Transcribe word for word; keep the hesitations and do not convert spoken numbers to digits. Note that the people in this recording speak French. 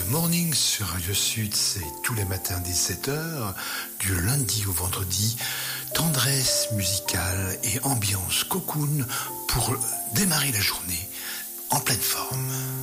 Morning sur Radio Sud, c'est tous les matins dix-sept heures, du lundi au vendredi. Tendresse musicale et ambiance cocoon pour démarrer la journée en pleine forme.